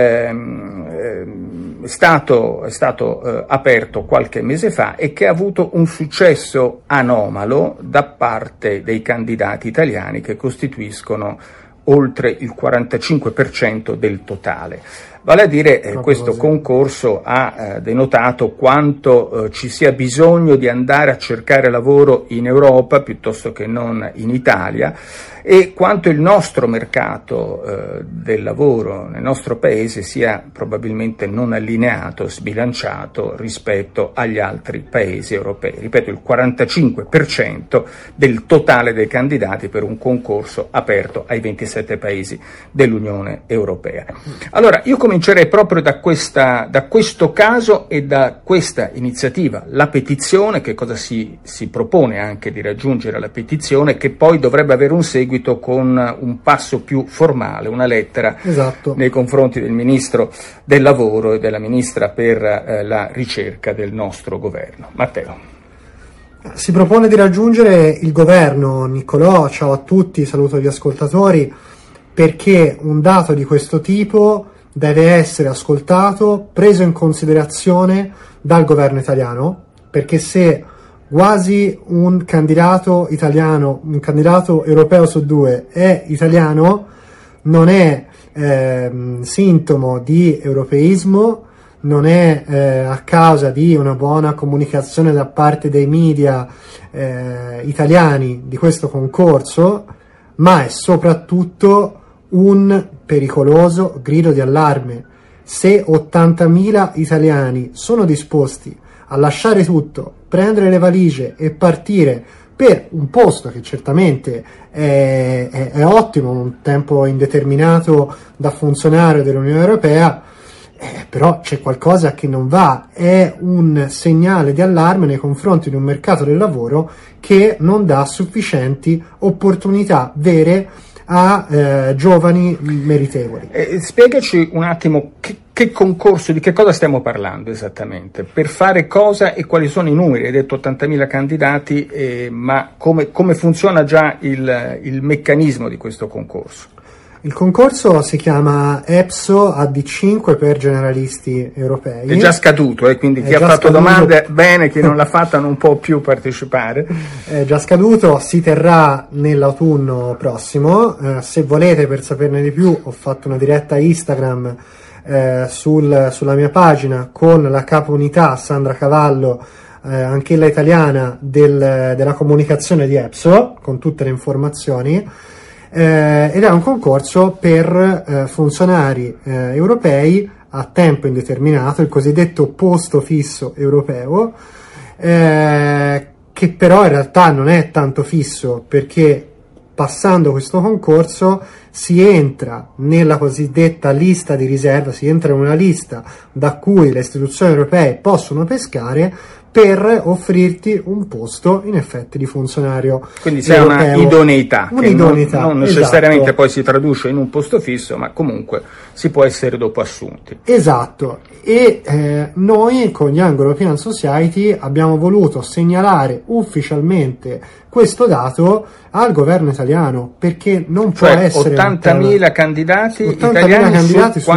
è stato aperto qualche mese fa e che ha avuto un successo anomalo da parte dei candidati italiani, che costituiscono oltre il 45% del totale. Vale a dire, questo concorso ha denotato quanto ci sia bisogno di andare a cercare lavoro in Europa piuttosto che non in Italia, e quanto il nostro mercato del lavoro nel nostro paese sia probabilmente non allineato, sbilanciato rispetto agli altri paesi europei. Ripeto, il 45% del totale dei candidati per un concorso aperto ai 27 paesi dell'Unione Europea. Allora, io comincerei proprio da questo caso e da questa iniziativa, la petizione. Che cosa si propone anche di raggiungere la petizione, che poi dovrebbe avere un seguito con un passo più formale, una lettera nei confronti del Ministro del Lavoro e della Ministra per la ricerca del nostro governo. Matteo. Si propone di raggiungere il governo, Niccolò, ciao a tutti, saluto gli ascoltatori, perché un dato di questo tipo deve essere ascoltato, preso in considerazione dal governo italiano, perché se quasi un candidato italiano, un candidato europeo su due è italiano, non è sintomo di europeismo, non è a causa di una buona comunicazione da parte dei media italiani di questo concorso, ma è soprattutto un pericoloso grido di allarme. Se 80.000 italiani sono disposti a lasciare tutto, prendere le valigie e partire per un posto che certamente è ottimo, un tempo indeterminato da funzionario dell'Unione Europea, però c'è qualcosa che non va, è un segnale di allarme nei confronti di un mercato del lavoro che non dà sufficienti opportunità vere a giovani meritevoli. Spiegaci un attimo che concorso, di che cosa stiamo parlando esattamente, per fare cosa e quali sono i numeri. Hai detto 80.000 candidati, ma come funziona già il meccanismo di questo concorso? Il concorso si chiama EPSO AD5 per generalisti europei. È già scaduto, quindi chi ha fatto domande bene, chi non l'ha fatta non può più partecipare. È già scaduto, si terrà nell'autunno prossimo. Se volete, per saperne di più, ho fatto una diretta Instagram sulla mia pagina con la capo unità Sandra Cavallo, anch'ella italiana, della comunicazione di EPSO, con tutte le informazioni. Ed è un concorso per funzionari europei a tempo indeterminato, il cosiddetto posto fisso europeo, che però in realtà non è tanto fisso, perché passando questo concorso si entra nella cosiddetta lista di riserva, si entra in una lista da cui le istituzioni europee possono pescare per offrirti un posto in effetti di funzionario. Quindi c'è una idoneità, non necessariamente esatto. Poi si traduce in un posto fisso, ma comunque si può essere dopo assunti. Esatto, e noi con Young European Society abbiamo voluto segnalare ufficialmente questo dato al governo italiano, perché non può essere 80.000 candidati italiani su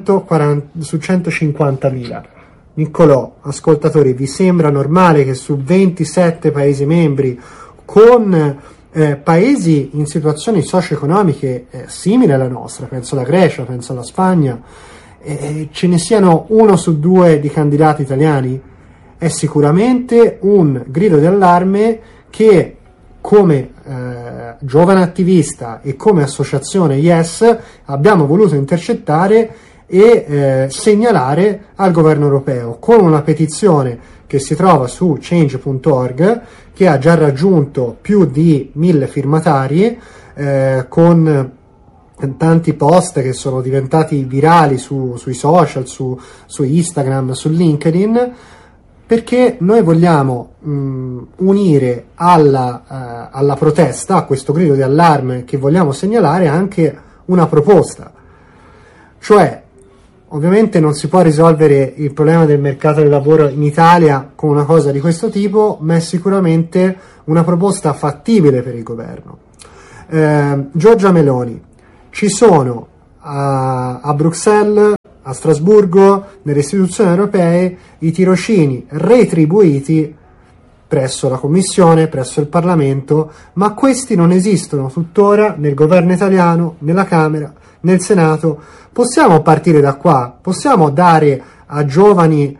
150.000. Niccolò, ascoltatori, vi sembra normale che su 27 Paesi membri, con paesi in situazioni socio-economiche simili alla nostra, penso alla Grecia, penso alla Spagna, ce ne siano 1 su 2 di candidati italiani? È sicuramente un grido di allarme che, come giovane attivista e come associazione Yes, abbiamo voluto intercettare e segnalare al governo europeo con una petizione che si trova su change.org, che ha già raggiunto più di 1.000 firmatari, con tanti post che sono diventati virali sui social, su Instagram, su LinkedIn, perché noi vogliamo unire alla protesta, a questo grido di allarme che vogliamo segnalare, anche una proposta. Cioè, ovviamente non si può risolvere il problema del mercato del lavoro in Italia con una cosa di questo tipo, ma è sicuramente una proposta fattibile per il governo. Giorgia Meloni, ci sono a Bruxelles a Strasburgo, nelle istituzioni europee, i tirocini retribuiti presso la Commissione, presso il Parlamento, ma questi non esistono tuttora nel governo italiano, nella Camera, nel Senato. Possiamo partire da qua, possiamo dare a giovani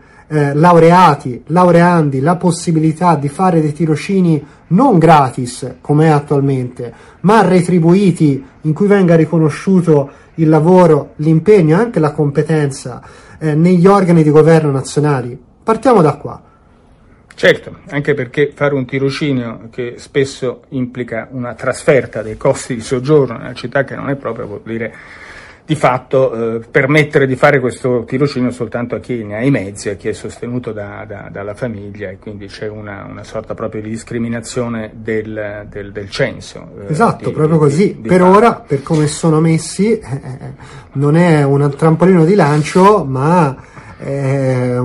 laureandi la possibilità di fare dei tirocini non gratis come è attualmente, ma retribuiti, in cui venga riconosciuto il lavoro, l'impegno e anche la competenza negli organi di governo nazionali. Partiamo da qua. Certo, anche perché fare un tirocinio che spesso implica una trasferta dei costi di soggiorno nella città che non è proprio, vuol dire di fatto permettere di fare questo tirocinio soltanto a chi ne ha i mezzi, a chi è sostenuto dalla famiglia, e quindi c'è una sorta proprio di discriminazione del censo. Esatto, proprio così. Per ora, per come sono messi, non è un trampolino di lancio, ma è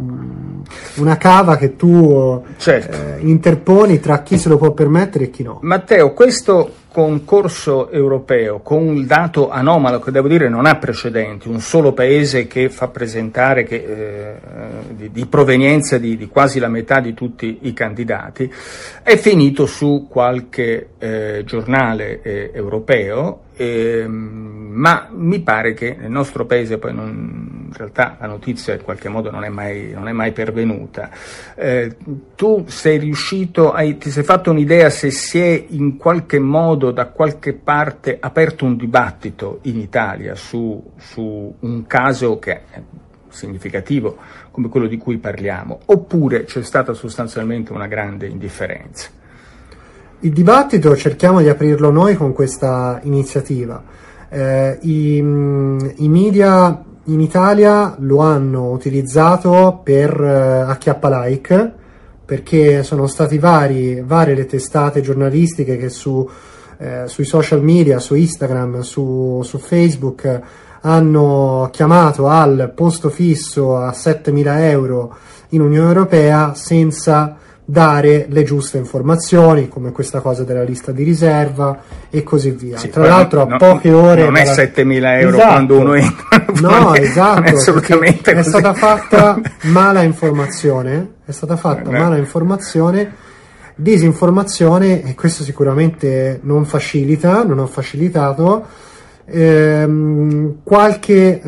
una cava che tu interponi tra chi se lo può permettere e chi no. Matteo, questo concorso europeo con un dato anomalo che devo dire non ha precedenti, un solo paese che fa presentare di provenienza di quasi la metà di tutti i candidati, è finito su qualche giornale europeo, ma mi pare che nel nostro paese poi in realtà la notizia in qualche modo non è mai pervenuta. Tu sei riuscito, ti sei fatto un'idea se si è in qualche modo da qualche parte aperto un dibattito in Italia su un caso che è significativo come quello di cui parliamo, oppure c'è stata sostanzialmente una grande indifferenza? Il dibattito cerchiamo di aprirlo noi con questa iniziativa. I media in Italia lo hanno utilizzato per acchiappa-like, perché sono stati varie le testate giornalistiche che sui social media, su Instagram, su Facebook, hanno chiamato al posto fisso a 7.000 euro in Unione Europea senza dare le giuste informazioni, come questa cosa della lista di riserva e così via. Sì, tra l'altro a poche ore... Non è 7.000 euro esatto. Quando uno entra. No, esatto, assolutamente è stata fatta mala informazione, disinformazione, e questo sicuramente non ha facilitato. Qualche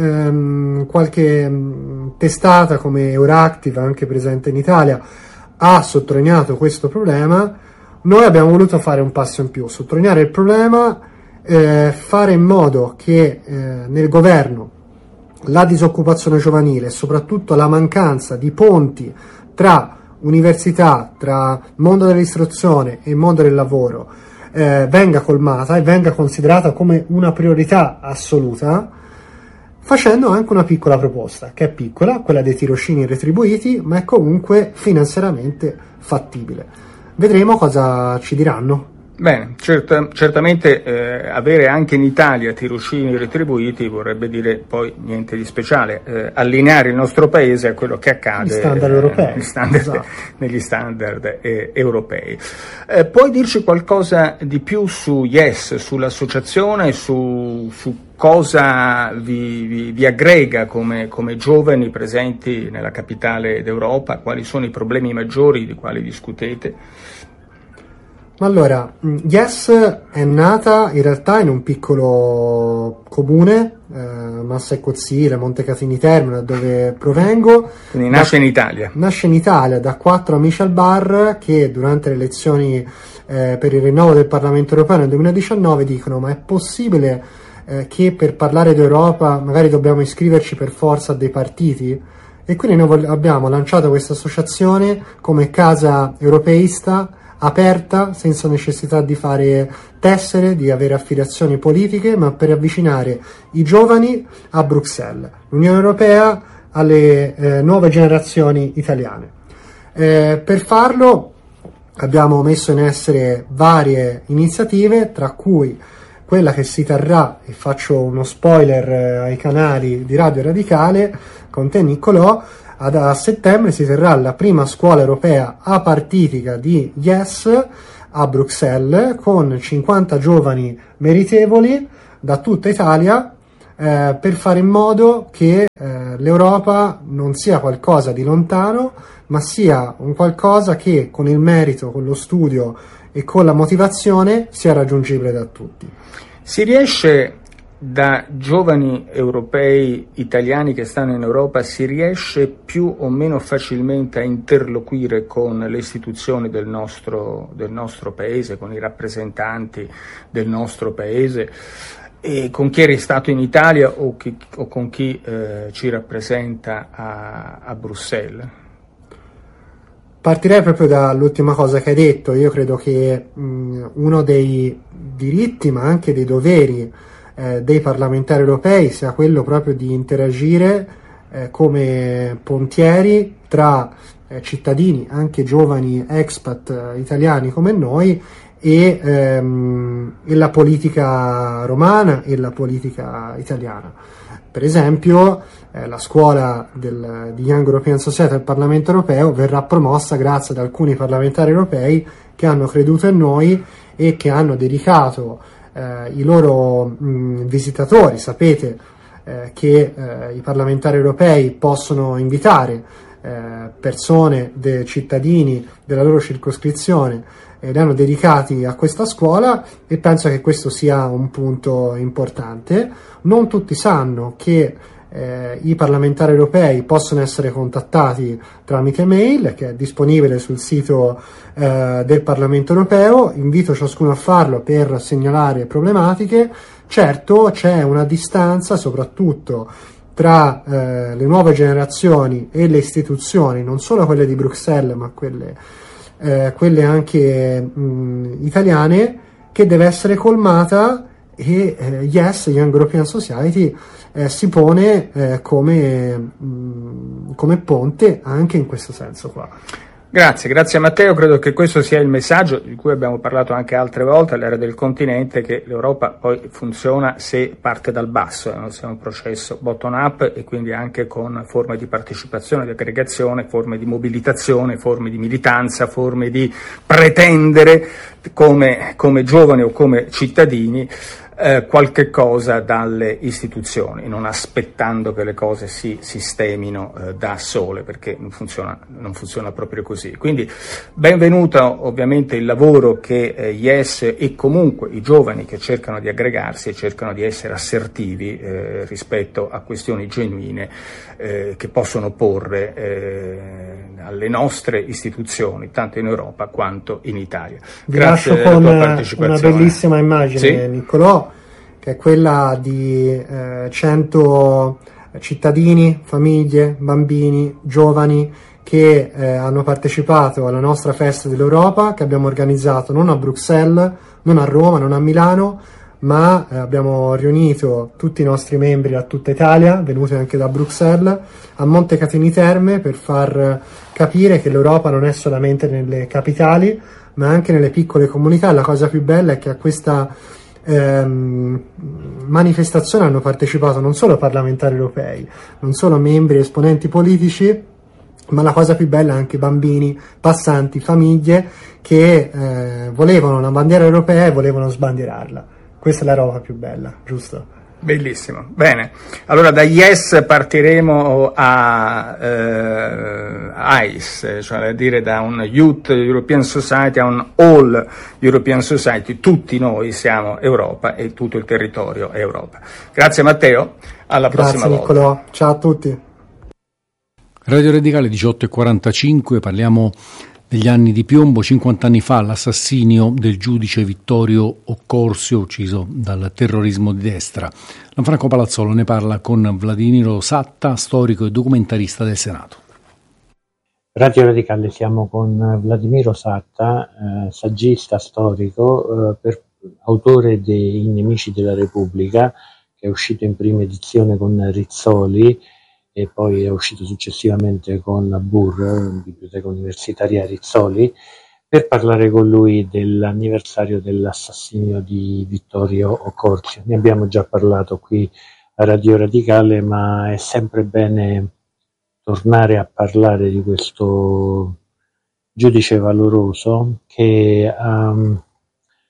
testata come Euractiv, anche presente in Italia, ha sottolineato questo problema. Noi abbiamo voluto fare un passo in più, sottolineare il problema, fare in modo che nel governo la disoccupazione giovanile e soprattutto la mancanza di ponti tra università, tra mondo dell'istruzione e mondo del lavoro venga colmata e venga considerata come una priorità assoluta, facendo anche una piccola proposta, che è piccola, quella dei tirocini retribuiti, ma è comunque finanziariamente fattibile. Vedremo cosa ci diranno. Bene, certamente avere anche in Italia tirocini retribuiti vorrebbe dire poi niente di speciale, allineare il nostro paese a quello che accade negli standard europei. Puoi dirci qualcosa di più su Yes, sull'associazione, su cosa vi aggrega come giovani presenti nella capitale d'Europa? Quali sono i problemi maggiori di quali discutete? Allora, Yes è nata in realtà in un piccolo comune, Massa e Cozzile, Montecatini Terme, da dove provengo. Quindi nasce in Italia. Nasce in Italia da 4 amici al bar che durante le elezioni per il rinnovo del Parlamento europeo nel 2019 dicono: ma è possibile che per parlare d'Europa magari dobbiamo iscriverci per forza a dei partiti? E quindi noi abbiamo lanciato questa associazione come casa europeista, aperta, senza necessità di fare tessere, di avere affiliazioni politiche, ma per avvicinare i giovani a Bruxelles, l'Unione Europea, alle nuove generazioni italiane. Per farlo abbiamo messo in essere varie iniziative, tra cui quella che si terrà, e faccio uno spoiler ai canali di Radio Radicale con te Niccolò, a settembre si terrà la prima scuola europea apartitica di Yes a Bruxelles, con 50 giovani meritevoli da tutta Italia, per fare in modo che l'Europa non sia qualcosa di lontano, ma sia un qualcosa che con il merito, con lo studio e con la motivazione sia raggiungibile da tutti. Si riesce, da giovani europei italiani che stanno in Europa, si riesce più o meno facilmente a interloquire con le istituzioni del nostro paese, con i rappresentanti del nostro paese, e con chi è stato in Italia o con chi ci rappresenta a Bruxelles? Partirei proprio dall'ultima cosa che hai detto. Io credo che uno dei diritti, ma anche dei doveri dei parlamentari europei sia quello proprio di interagire come pontieri tra cittadini, anche giovani expat italiani come noi, e la politica romana e la politica italiana. Per esempio, la scuola di Young European Society del Parlamento europeo verrà promossa grazie ad alcuni parlamentari europei che hanno creduto in noi e che hanno dedicato i loro visitatori. Sapete che i parlamentari europei possono invitare persone, cittadini della loro circoscrizione, li hanno dedicati a questa scuola, e penso che questo sia un punto importante. Non tutti sanno che i parlamentari europei possono essere contattati tramite mail, che è disponibile sul sito del Parlamento europeo. Invito ciascuno a farlo per segnalare problematiche. Certo, c'è una distanza soprattutto tra le nuove generazioni e le istituzioni, non solo quelle di Bruxelles, ma quelle anche italiane, che deve essere colmata, e Yes, Young European Society si pone come ponte anche in questo senso qua. Grazie Matteo, credo che questo sia il messaggio di cui abbiamo parlato anche altre volte all'era del continente, che l'Europa poi funziona se parte dal basso, non sia un processo bottom up, e quindi anche con forme di partecipazione, di aggregazione, forme di mobilitazione, forme di militanza, forme di pretendere come giovani o come cittadini qualche cosa dalle istituzioni, non aspettando che le cose si sistemino da sole, perché non funziona proprio così. Quindi benvenuto ovviamente il lavoro che Yes e comunque i giovani che cercano di aggregarsi e cercano di essere assertivi rispetto a questioni genuine che possono porre alle nostre istituzioni, tanto in Europa quanto in Italia. Grazie della tua partecipazione. Una bellissima immagine, sì? Niccolò, che è quella di 100 cittadini, famiglie, bambini, giovani che hanno partecipato alla nostra festa dell'Europa, che abbiamo organizzato non a Bruxelles, non a Roma, non a Milano, ma abbiamo riunito tutti i nostri membri da tutta Italia, venuti anche da Bruxelles, a Montecatini Terme, per far capire che l'Europa non è solamente nelle capitali, ma anche nelle piccole comunità. La cosa più bella è che a questa manifestazione hanno partecipato non solo parlamentari europei, non solo membri e esponenti politici, ma la cosa più bella è anche bambini, passanti, famiglie che volevano una bandiera europea e volevano sbandierarla. Questa è la roba più bella, giusto? Bellissimo, bene. Allora da Yes partiremo a ICE, cioè a dire da un Youth European Society a un All European Society. Tutti noi siamo Europa e tutto il territorio è Europa. Grazie Matteo, alla prossima volta. Grazie Niccolò, ciao a tutti. Radio Radicale 18:45, parliamo degli anni di piombo. 50 anni fa l'assassinio del giudice Vittorio Occorsio, ucciso dal terrorismo di destra. Lanfranco Palazzolo ne parla con Vladimiro Satta, storico e documentarista del Senato. Radio Radicale, siamo con Vladimiro Satta, saggista storico, autore dei Nemici della Repubblica, che è uscito in prima edizione con Rizzoli e poi è uscito successivamente con BUR, Biblioteca Universitaria Rizzoli, per parlare con lui dell'anniversario dell'assassinio di Vittorio Occorsio. Ne abbiamo già parlato qui a Radio Radicale, ma è sempre bene tornare a parlare di questo giudice valoroso che ha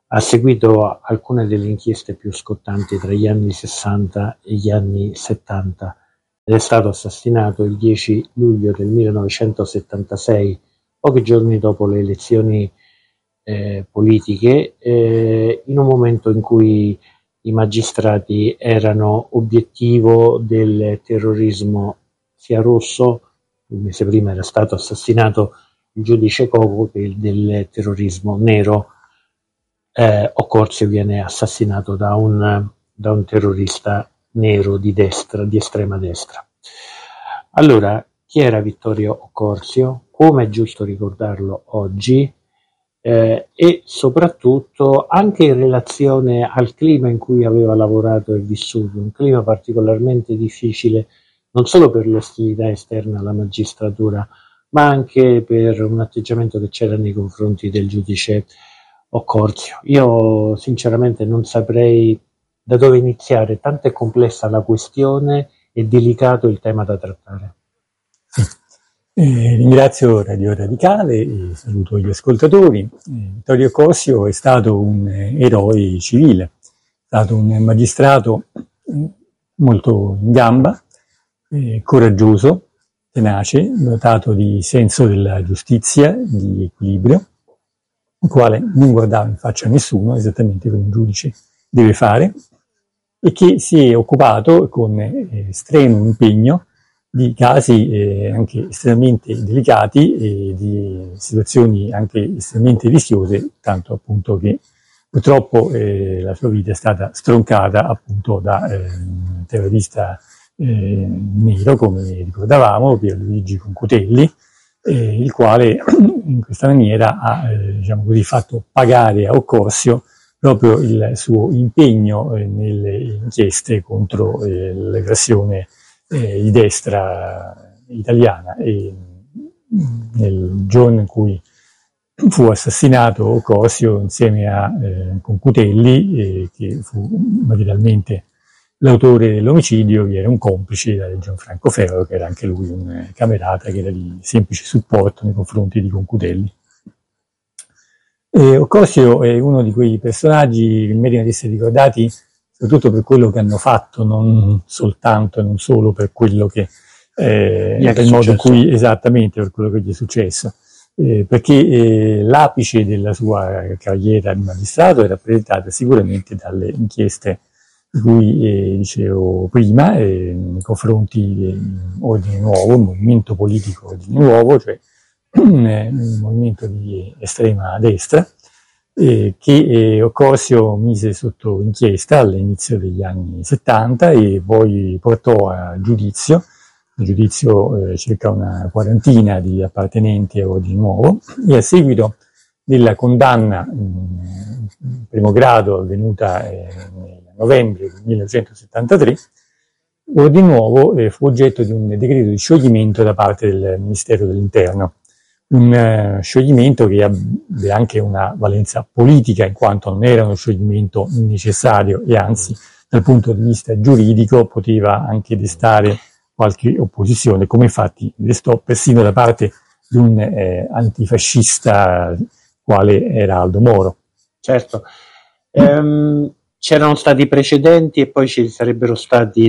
Ha seguito alcune delle inchieste più scottanti tra gli anni 60 e gli anni 70 ed è stato assassinato il 10 luglio del 1976, pochi giorni dopo le elezioni politiche, in un momento in cui i magistrati erano obiettivo del terrorismo sia rosso, un mese prima era stato assassinato il giudice Coco, che del terrorismo nero. Occorsio viene assassinato da un terrorista nero di destra, di estrema destra. Allora, chi era Vittorio Occorsio? Come è giusto ricordarlo oggi? E soprattutto anche in relazione al clima in cui aveva lavorato e vissuto, un clima particolarmente difficile non solo per l'ostilità esterna alla magistratura, ma anche per un atteggiamento che c'era nei confronti del giudice Occorsio. Io sinceramente non saprei da dove iniziare, tanto è complessa la questione e delicato il tema da trattare. Ringrazio Radio Radicale e saluto gli ascoltatori. Vittorio Occorsio è stato un eroe civile, è stato un magistrato molto in gamba, coraggioso, tenace, dotato di senso della giustizia, di equilibrio, il quale non guardava in faccia a nessuno, esattamente come un giudice deve fare, e che si è occupato con estremo impegno di casi anche estremamente delicati e di situazioni anche estremamente rischiose, tanto appunto che purtroppo la sua vita è stata stroncata appunto da un terrorista nero, come ricordavamo, Pierluigi Concutelli, il quale in questa maniera ha diciamo così, fatto pagare a Occorsio proprio il suo impegno nelle inchieste contro l'aggressione di destra italiana. E nel giorno in cui fu assassinato Occorsio insieme a Concutelli, che fu materialmente l'autore dell'omicidio, vi era un complice, da Gianfranco Ferro, che era anche lui un camerata, che era di semplice supporto nei confronti di Concutelli. Occorsio è uno di quei personaggi che meritano di essere ricordati soprattutto per quello che hanno fatto, non soltanto e non solo per quello che per il modo in cui, esattamente per quello che gli è successo, perché l'apice della sua carriera di magistrato è rappresentata sicuramente dalle inchieste di cui dicevo prima, nei confronti di Ordine Nuovo, un movimento politico Ordine Nuovo, cioè un movimento di estrema destra, che Occorsio mise sotto inchiesta all'inizio degli anni 70 e poi portò a giudizio circa una quarantina di appartenenti a Ordine Nuovo, e a seguito della condanna in primo grado avvenuta nel novembre del 1973, Ordine Nuovo fu oggetto di un decreto di scioglimento da parte del Ministero dell'Interno. Un scioglimento che ebbe anche una valenza politica, in quanto non era uno scioglimento necessario e anzi dal punto di vista giuridico poteva anche destare qualche opposizione, come infatti destò persino da parte di un antifascista quale era Aldo Moro. Certo, c'erano stati precedenti e poi ci sarebbero stati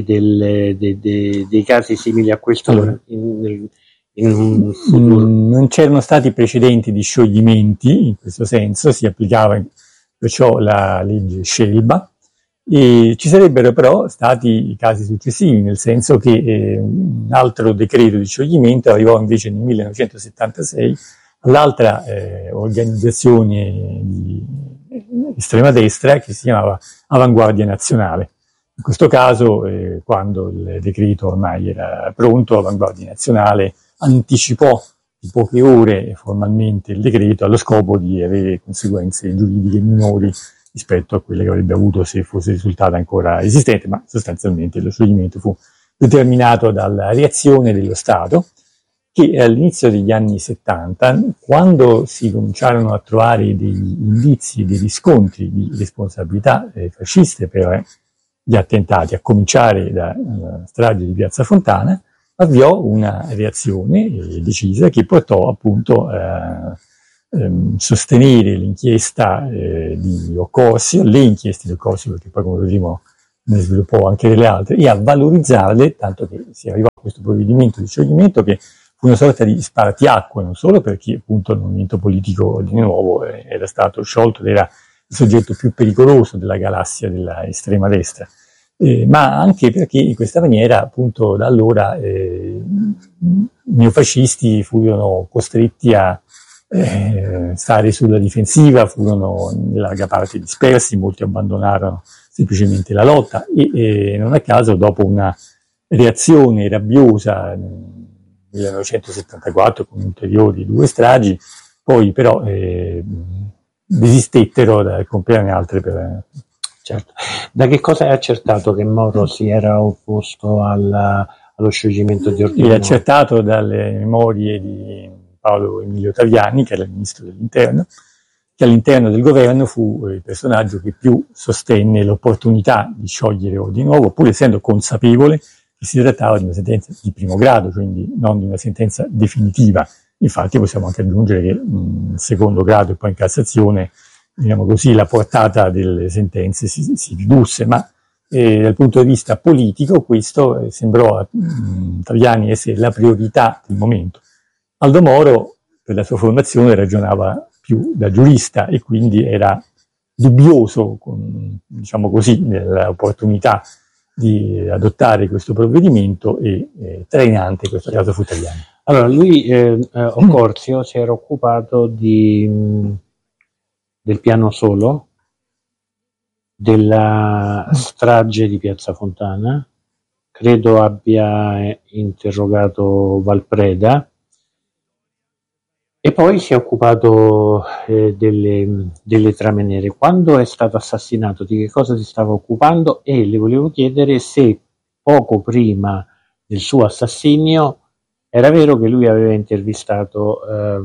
dei casi simili a questo allora, in un futuro. Non c'erano stati precedenti di scioglimenti, in questo senso si applicava perciò la legge Scelba, e ci sarebbero però stati i casi successivi, nel senso che un altro decreto di scioglimento arrivò invece nel 1976 all'altra organizzazione di estrema destra che si chiamava Avanguardia Nazionale. In questo caso, quando il decreto ormai era pronto, Avanguardia Nazionale anticipò di poche ore formalmente il decreto allo scopo di avere conseguenze giuridiche minori rispetto a quelle che avrebbe avuto se fosse risultata ancora esistente, ma sostanzialmente lo scioglimento fu determinato dalla reazione dello Stato, che all'inizio degli anni 70, quando si cominciarono a trovare degli indizi e dei riscontri di responsabilità fasciste per gli attentati, a cominciare dalla strage di Piazza Fontana, avviò una reazione decisa che portò appunto sostenere l'inchiesta di Occorsio, le inchieste di Occorsio, perché poi come vedremo ne sviluppò anche delle altre, e a valorizzarle, tanto che si arrivò a questo provvedimento di scioglimento che fu una sorta di spartiacque, non solo perché appunto il movimento politico di nuovo era stato sciolto ed era il soggetto più pericoloso della galassia della estrema destra, ma anche perché in questa maniera appunto da allora i neofascisti furono costretti a stare sulla difensiva, furono in larga parte dispersi, molti abbandonarono semplicemente la lotta e non a caso dopo una reazione rabbiosa nel 1974 con ulteriori 2 stragi, poi però desistettero da compierne altre per... Certo. Da che cosa è accertato che Moro si era opposto allo scioglimento di Ordine Nuovo? È Nuovo? accertato dalle memorie di Paolo Emilio Taviani, che era il ministro dell'Interno, che all'interno del governo fu il personaggio che più sostenne l'opportunità di sciogliere Ordine Nuovo, pur essendo consapevole che si trattava di una sentenza di primo grado, quindi non di una sentenza definitiva. Infatti possiamo anche aggiungere che in secondo grado e poi in Cassazione, diciamo così, la portata delle sentenze si ridusse, ma dal punto di vista politico questo sembrò a Taviani essere la priorità del momento. Aldo Moro, per la sua formazione, ragionava più da giurista e quindi era dubbioso, diciamo così, dell'opportunità di adottare questo provvedimento e trainante in questo caso fu Taviani. Allora, lui, Occorsio, si era occupato del piano solo, della strage di Piazza Fontana, credo abbia interrogato Valpreda, e poi si è occupato delle trame nere. Quando è stato assassinato, di che cosa si stava occupando? E le volevo chiedere se poco prima del suo assassinio era vero che lui aveva interrogato,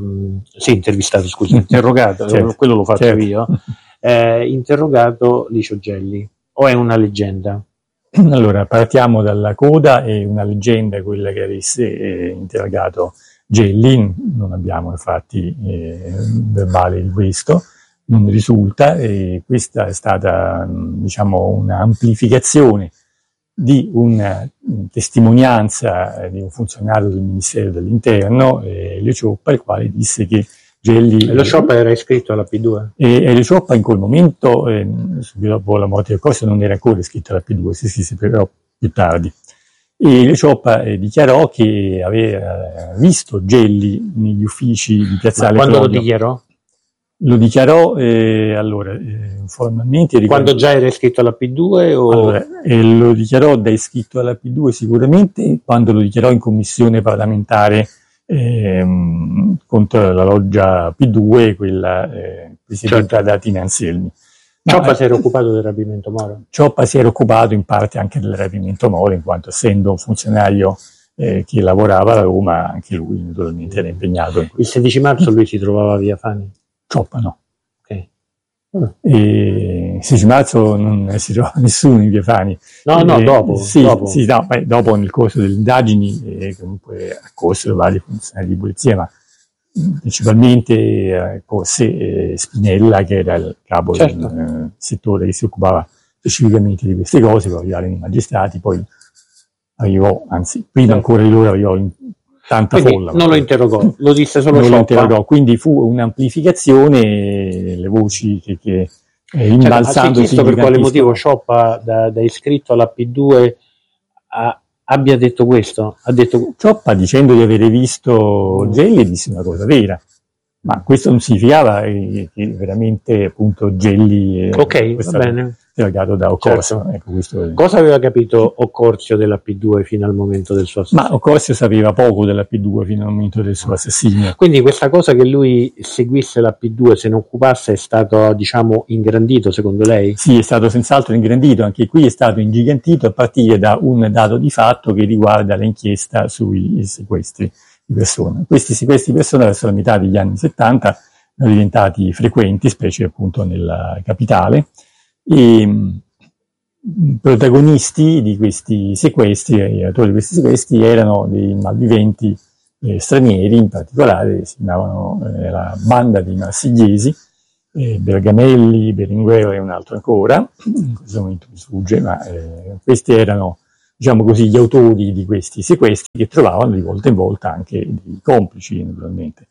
certo, quello lo faccio certo. io, interrogato Licio Gelli, o è una leggenda? Allora, partiamo dalla coda, è una leggenda quella che avesse interrogato Gelli, non abbiamo infatti verbale di questo, non risulta, e questa è stata diciamo una amplificazione di una testimonianza di un funzionario del Ministero dell'Interno, Elio Cioppa, il quale disse che Gelli... Elio Cioppa era iscritto alla P2? Elio Cioppa in quel momento, subito dopo la morte del Corso, non era ancora iscritto alla P2, si iscrisse però più tardi. E Elio Cioppa dichiarò che aveva visto Gelli negli uffici di Piazzale Quando Clodio. lo dichiarò? Lo dichiarò formalmente. Quando già era iscritto alla P2? O... Allora, lo dichiarò da iscritto alla P2 sicuramente, quando lo dichiarò in commissione parlamentare contro la loggia P2, quella presiedata da Tina Anselmi. Cioppa si era occupato del rapimento Moro? Cioppa si era occupato in parte anche del rapimento Moro, in quanto essendo un funzionario che lavorava a Roma, anche lui naturalmente era impegnato in questo. Il 16 marzo lui si trovava a Via Fani? Cioppa no. Okay. E il 16 marzo non si trova nessuno in Via Fani. No, dopo. Dopo nel corso delle indagini comunque accorsero vari funzionari di polizia, ma principalmente accorse Spinella, che era il capo del settore che si occupava specificamente di queste cose, poi arrivarono i magistrati, poi arrivò, anzi prima ancora di loro arrivò tanta folla. Non lo interrogò, lo disse solo non Cioppa. Lo interrogò, quindi fu un'amplificazione, le voci che rimbalzando. Ha chiesto per quale motivo Cioppa da iscritto alla P2 abbia detto questo? Ha detto... Cioppa, dicendo di avere visto Gelli, disse una cosa vera, ma questo non significava che veramente appunto Gelli va bene, interrogato da Occorsio. Certo. Ecco, questo cosa aveva capito Occorsio della P2 fino al momento del suo assassinio? Ma Occorsio sapeva poco della P2 fino al momento del suo assassinio. Quindi questa cosa che lui seguisse la P2, se ne occupasse, è stato, diciamo, ingrandito secondo lei? Sì, è stato senz'altro ingrandito, anche qui è stato ingigantito a partire da un dato di fatto che riguarda l'inchiesta sui sequestri di persone. Questi sequestri di persone verso la metà degli anni 70 sono diventati frequenti, specie appunto nella capitale, e protagonisti di questi sequestri, gli autori di questi sequestri erano dei malviventi stranieri, in particolare si chiamavano la banda dei marsigliesi, Bergamelli, Berlinguer e un altro ancora, in questo momento mi sfugge, ma questi erano, diciamo così, gli autori di questi sequestri, che trovavano di volta in volta anche dei complici, naturalmente.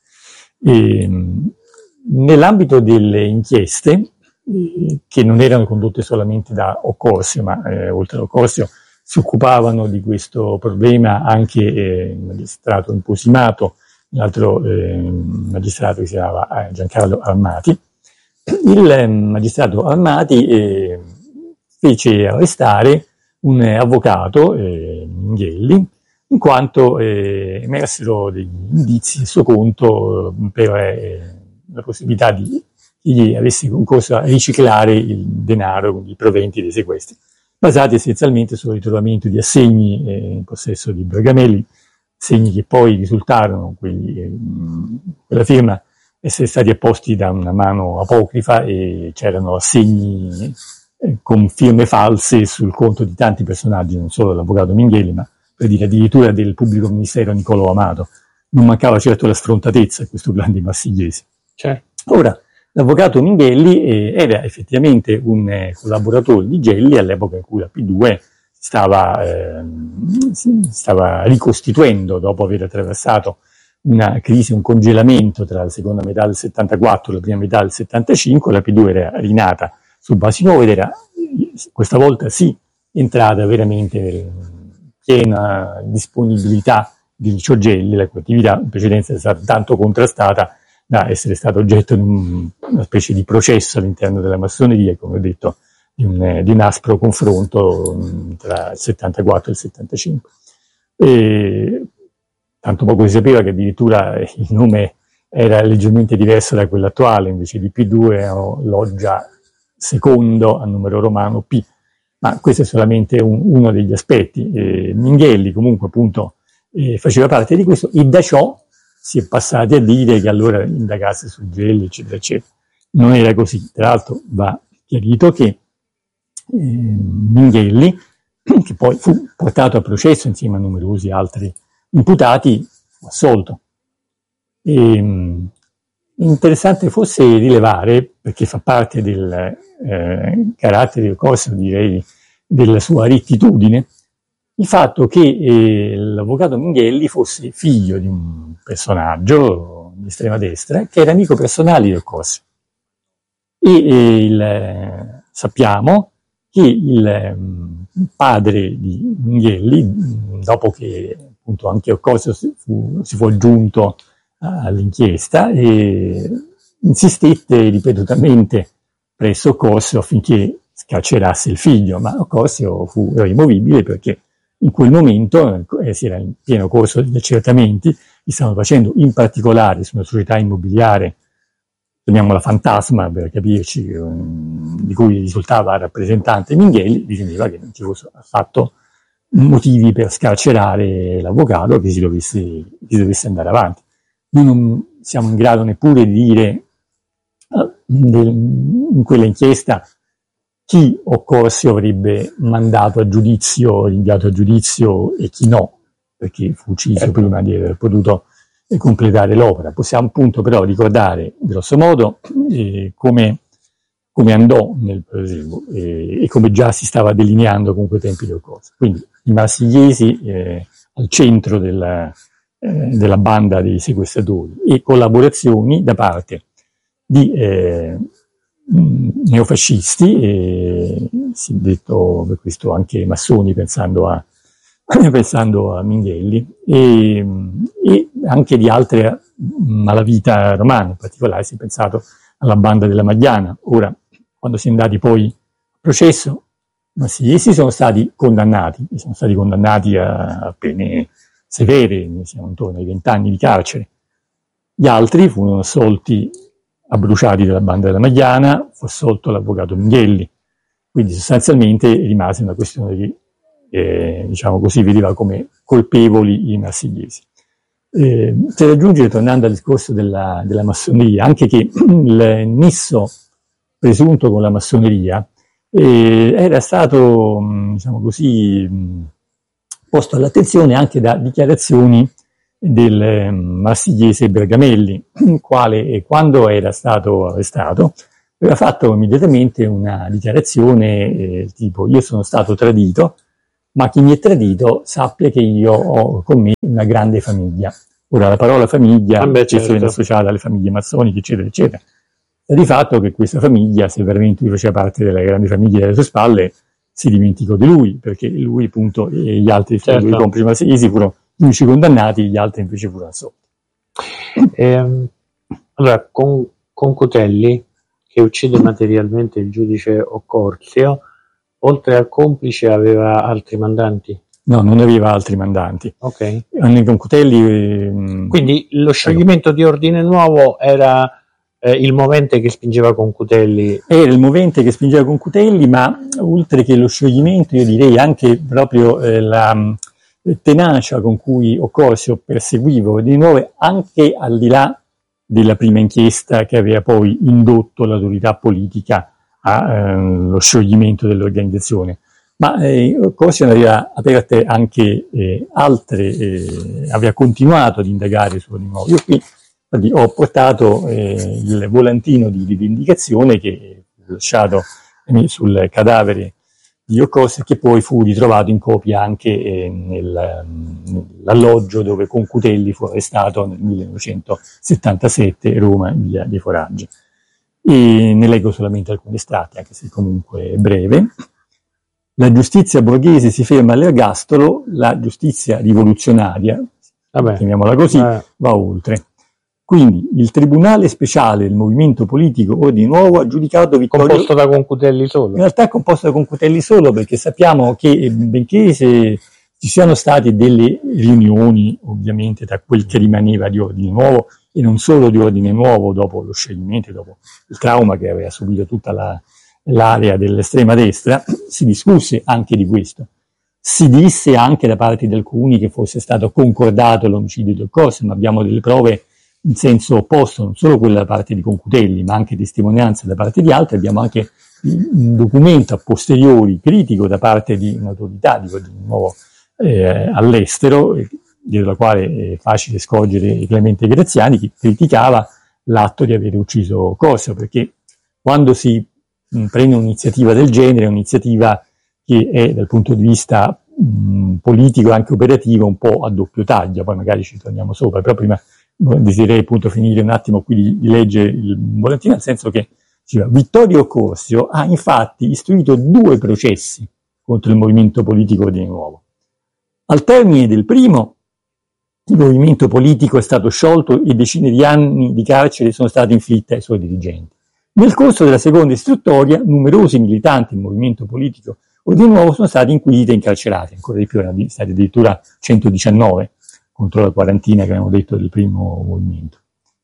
Nell'ambito delle inchieste, che non erano condotte solamente da Occorsio, ma oltre a Occorsio si occupavano di questo problema anche il magistrato Imposimato, l'altro magistrato che si chiamava Giancarlo Armati. Il magistrato Armati fece arrestare un avvocato, Minghelli, in quanto emersero degli indizi a suo conto per la possibilità di chi avesse concorso a riciclare il denaro, i proventi dei sequestri, basati essenzialmente sul ritrovamento di assegni in possesso di Bergamelli, segni che poi risultarono, quella firma, essere stati apposti da una mano apocrifa, e c'erano assegni con firme false sul conto di tanti personaggi, non solo l'avvocato Minghelli, ma per dire addirittura del pubblico ministero Niccolò Amato. Non mancava certo la sfrontatezza a questo grande marsigliese. Certo. Ora, l'avvocato Minghelli era effettivamente un collaboratore di Gelli all'epoca in cui la P2 stava ricostituendo, dopo aver attraversato una crisi, un congelamento tra la seconda metà del 74 e la prima metà del 75. La P2 era rinata su basi nuove ed era questa volta sì entrata veramente piena disponibilità di Licio Gelli, la cui attività in precedenza è stata tanto contrastata da essere stato oggetto di una specie di processo all'interno della massoneria, come ho detto, di un aspro confronto tra il 74 e il 75. Tanto poco si sapeva che addirittura il nome era leggermente diverso da quello attuale, invece di P2 era Loggia secondo a numero romano P, ma questo è solamente uno degli aspetti. Minghelli comunque appunto faceva parte di questo, e da ciò si è passati a dire che allora indagasse su Gelli, eccetera, eccetera. Non era così. Tra l'altro va chiarito che Minghelli, che poi fu portato a processo insieme a numerosi altri imputati, fu assolto. Interessante fosse rilevare, perché fa parte del carattere del Occorsio, direi, della sua rettitudine, il fatto che l'avvocato Minghelli fosse figlio di un personaggio di estrema destra che era amico personale di Occorsio. Sappiamo che il padre di Minghelli, dopo che appunto anche Occorsio si fu aggiunto all'inchiesta, insistette ripetutamente presso Occorsio affinché scarcerasse il figlio, ma Occorsio fu irremovibile perché in quel momento si era in pieno corso degli accertamenti, li stavano facendo in particolare su una società immobiliare, chiamiamola Fantasma per capirci, di cui risultava rappresentante Minghelli. Riteneva che non ci fosse affatto motivi per scarcerare l'avvocato, che si dovesse andare avanti. Noi non siamo in grado neppure di dire in quella inchiesta chi Occorsio avrebbe mandato a giudizio, rinviato a giudizio, e chi no, perché fu ucciso prima di aver potuto completare l'opera. Possiamo appunto però ricordare grosso modo come andò nel proseguo e come già si stava delineando con quei tempi di Occorsio. Quindi i marsigliesi al centro della banda dei sequestratori, e collaborazioni da parte di neofascisti, si è detto per questo anche massoni, pensando a Minghelli, e anche di altre malavita romane. In particolare si è pensato alla banda della Magliana. Ora, quando si è andati poi a processo, essi sono stati condannati a pene severe, siamo intorno ai 20 anni di carcere. Gli altri furono assolti, abbruciati dalla banda della Magliana, fu assolto l'avvocato Minghelli. Quindi sostanzialmente rimase una questione che, diciamo così, vedeva come colpevoli i marsigliesi. C'è da aggiungere, tornando al discorso della massoneria, anche che il nesso presunto con la massoneria era stato, diciamo così, posto all'attenzione anche da dichiarazioni del marsigliese Bergamelli, il quale, quando era stato arrestato, aveva fatto immediatamente una dichiarazione tipo: io sono stato tradito, ma chi mi è tradito sappia che io ho con me una grande famiglia. Ora, la parola famiglia spesso viene associata alle famiglie massoniche, eccetera, eccetera. Sta di fatto che questa famiglia, se veramente lui faceva parte della grande famiglia delle sue spalle, si dimenticò di lui, perché lui, appunto, e gli altri, lui compri marsigliesi, furono gli unici condannati, gli altri invece furono assolti. Allora, con Cutelli, che uccide materialmente il giudice Occorsio, oltre al complice aveva altri mandanti? No, non aveva altri mandanti. Ok. Con Cutelli... Quindi lo scioglimento di Ordine Nuovo era il movente che spingeva con Cutelli? Era il movente che spingeva con Cutelli, ma oltre che lo scioglimento, io direi anche proprio la tenacia con cui Occorsio perseguiva Ordine Nuovo, anche al di là della prima inchiesta che aveva poi indotto l'autorità politica allo scioglimento dell'organizzazione. Ma Occorsio aveva aperte anche aveva continuato ad indagare su Ordine Nuovo. Io qui ho portato il volantino di rivendicazione che ho lasciato sul cadavere di Occorsio, che poi fu ritrovato in copia anche nell'alloggio dove con Cutelli fu arrestato nel 1977, Roma, in via dei Foraggi. E ne leggo solamente alcuni estratti, anche se comunque è breve. La giustizia borghese si ferma all'ergastolo, la giustizia rivoluzionaria, chiamiamola così, va oltre. Quindi il Tribunale Speciale del Movimento Politico Ordine Nuovo ha giudicato Vittorio... Composto da Concutelli solo? In realtà è composto da Concutelli solo, perché sappiamo che, benché ci siano state delle riunioni, ovviamente, tra quel che rimaneva di Ordine Nuovo, e non solo di Ordine Nuovo, dopo lo scioglimento, dopo il trauma che aveva subito tutta l'area dell'estrema destra, si discusse anche di questo. Si disse anche da parte di alcuni che fosse stato concordato l'omicidio di Occorsio, ma abbiamo delle prove in senso opposto, non solo quella da parte di Concutelli, ma anche testimonianze da parte di altri. Abbiamo anche un documento a posteriori critico da parte di un'autorità di nuovo all'estero, dietro la quale è facile scorgere Clemente Graziani, che criticava l'atto di aver ucciso Occorsio, perché quando si prende un'iniziativa del genere, è un'iniziativa che è dal punto di vista politico e anche operativo un po' a doppio taglio, poi magari ci torniamo sopra, però prima desidererei appunto finire un attimo qui di leggere il volantino, nel senso che Vittorio Occorsio ha infatti istruito 2 processi contro il movimento politico Ordine Nuovo. Al termine del primo, il movimento politico è stato sciolto e decine di anni di carcere sono state inflitte ai suoi dirigenti. Nel corso della seconda istruttoria, numerosi militanti del movimento politico Ordine Nuovo sono stati inquisiti e incarcerati, ancora di più, erano stati addirittura 119 contro la quarantina che abbiamo detto del primo movimento.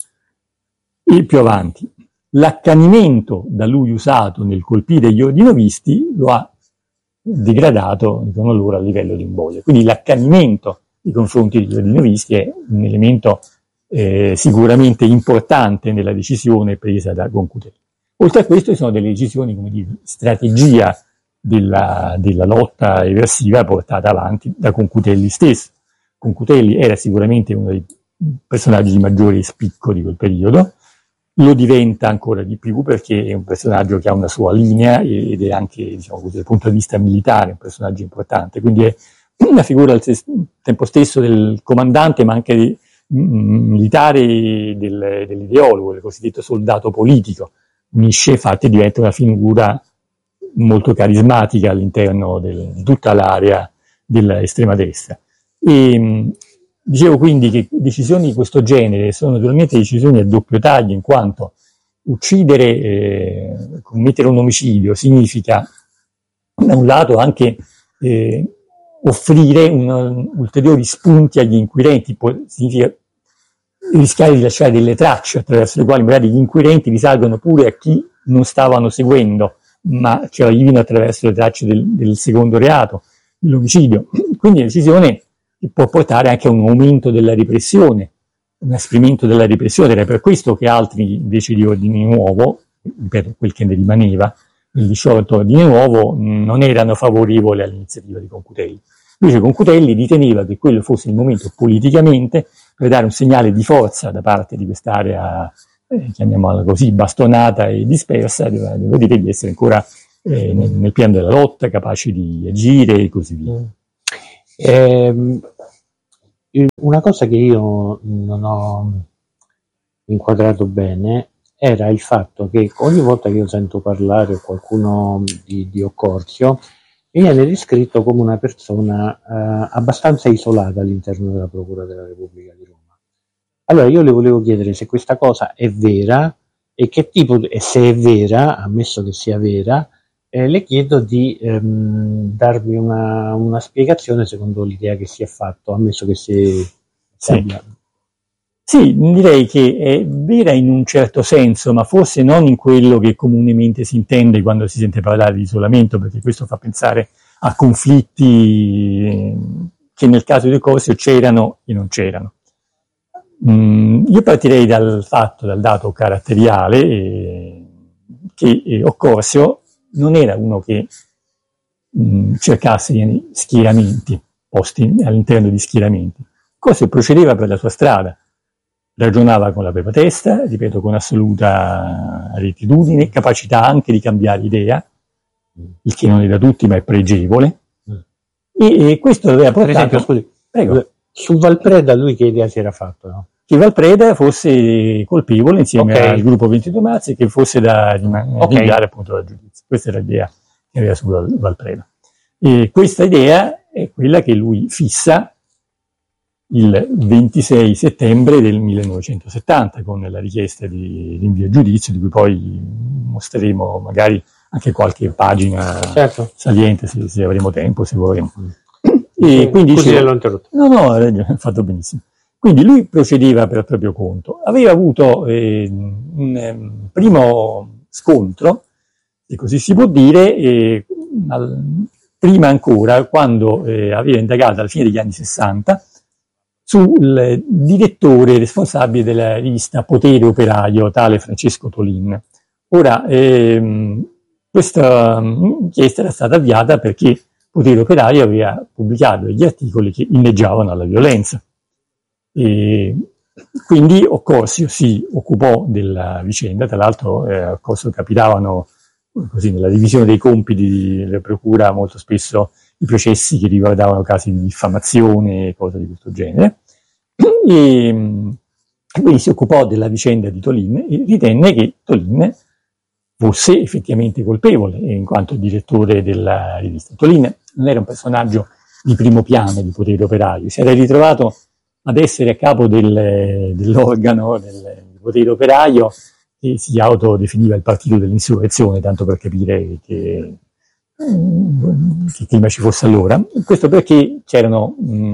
E più avanti, l'accanimento da lui usato nel colpire gli ordinovisti lo ha degradato, dicono loro, a livello di un boia. Quindi l'accanimento nei confronti degli ordinovisti è un elemento sicuramente importante nella decisione presa da Concutelli. Oltre a questo ci sono delle decisioni, come dire, strategia della lotta eversiva portata avanti da Concutelli stesso. Concutelli era sicuramente uno dei personaggi di maggiore spicco di quel periodo, lo diventa ancora di più perché è un personaggio che ha una sua linea ed è anche, diciamo così, dal punto di vista militare un personaggio importante, quindi è una figura al tempo stesso del comandante ma anche militare dell'ideologo, del cosiddetto soldato politico. Unisce, infatti diventa una figura molto carismatica all'interno di tutta l'area dell'estrema destra. E dicevo quindi che decisioni di questo genere sono naturalmente decisioni a doppio taglio, in quanto uccidere, commettere un omicidio significa da un lato anche offrire ulteriori spunti agli inquirenti, significa rischiare di lasciare delle tracce attraverso le quali magari gli inquirenti risalgono pure a chi non stavano seguendo, ma ci arrivino attraverso le tracce del secondo reato, dell'omicidio. Quindi la decisione può portare anche a un aumento della repressione, un inasprimento della repressione. Era per questo che altri, invece di Ordine Nuovo, ripeto, quel che ne rimaneva, il disciolto Ordine Nuovo, non erano favorevoli all'iniziativa di Concutelli. Invece Concutelli riteneva che quello fosse il momento politicamente per dare un segnale di forza da parte di quest'area, chiamiamola così, bastonata e dispersa, devo dire di essere ancora nel piano della lotta, capace di agire e così via. Una cosa che io non ho inquadrato bene era il fatto che ogni volta che io sento parlare qualcuno di Occorsio viene descritto come una persona abbastanza isolata all'interno della Procura della Repubblica di Roma. Allora io le volevo chiedere se questa cosa è vera e che tipo, e se è vera, ammesso che sia vera, le chiedo di darmi una spiegazione secondo l'idea che si è fatto, ammesso che si abbia. Sì, direi che è vera in un certo senso, ma forse non in quello che comunemente si intende quando si sente parlare di isolamento, perché questo fa pensare a conflitti che nel caso di Occorsio c'erano e non c'erano. Io partirei dal dato caratteriale che Occorsio non era uno che cercasse schieramenti, posti all'interno di schieramenti. Occorsio procedeva per la sua strada, ragionava con la propria testa, ripeto, con assoluta rettitudine, capacità anche di cambiare idea, il che non è da tutti ma è pregevole, e questo aveva portato... Per esempio, scusi, prego. Su Valpreda lui che idea si era fatto, no? Che Valpreda fosse colpevole insieme al gruppo 22 Marzo e che fosse da rinviare appunto dal giudizio. Questa era l'idea che aveva su Valpreda. E questa idea è quella che lui fissa il 26 settembre del 1970 con la richiesta di rinvio a giudizio, di cui poi mostreremo magari anche qualche pagina saliente se avremo tempo, se vorremmo. E quindi l'ho interrotto. No, ha fatto benissimo. Quindi lui procedeva per il proprio conto. Aveva avuto un primo scontro, se così si può dire, prima ancora, quando aveva indagato alla fine degli anni 60 sul direttore responsabile della rivista Potere Operaio, tale Francesco Tolin. Ora, questa inchiesta era stata avviata perché Potere Operaio aveva pubblicato degli articoli che inneggiavano alla violenza. E quindi Occorsio si occupò della vicenda, tra l'altro a Occorsio capitavano così nella divisione dei compiti della procura molto spesso i processi che riguardavano casi di diffamazione e cose di questo genere, e quindi si occupò della vicenda di Tolin e ritenne che Tolin fosse effettivamente colpevole in quanto direttore della rivista. Tolin non era un personaggio di primo piano di Potere Operaio, si era ritrovato ad essere a capo dell'organo del Potere Operaio che si autodefiniva il partito dell'insurrezione, tanto per capire che clima ci fosse allora. Questo perché c'erano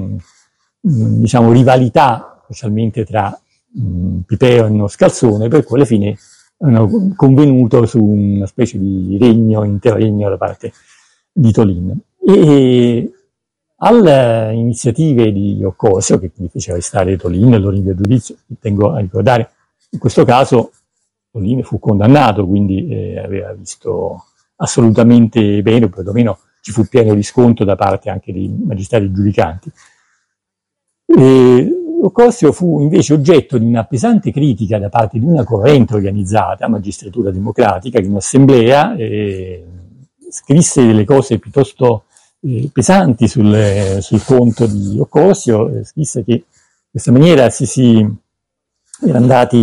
rivalità specialmente tra Piperno e Scalzone, per cui alla fine hanno convenuto su una specie di interregno da parte di Tolin. E alle iniziative di Occorsio, che gli fece arrestare Tolin e lo rinviò a giudizio, tengo a ricordare, in questo caso Tolin fu condannato, quindi aveva visto assolutamente bene, o perlomeno ci fu pieno riscontro da parte anche dei magistrati giudicanti. Occorsio fu invece oggetto di una pesante critica da parte di una corrente organizzata, Magistratura Democratica, che in un'assemblea scrisse delle cose piuttosto pesanti sul conto di Occorsio. Scrisse che in questa maniera si era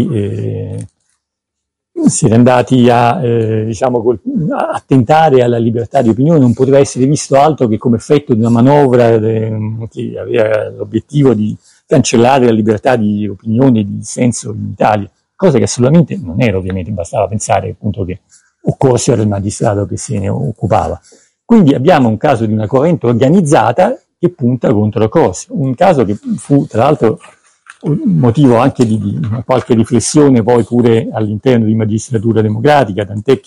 andati a tentare alla libertà di opinione. Non poteva essere visto altro che come effetto di una manovra che aveva l'obiettivo di cancellare la libertà di opinione e di dissenso in Italia, cosa che assolutamente non era, ovviamente, bastava pensare appunto che Occorsio era il magistrato che se ne occupava. Quindi abbiamo un caso di una corrente organizzata che punta contro Occorsio, un caso che fu tra l'altro motivo anche di qualche riflessione poi pure all'interno di Magistratura Democratica, tant'è